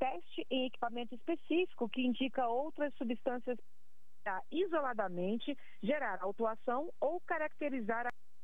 teste em equipamento específico que indica outras substâncias isoladamente, gerar autuação ou caracterizar a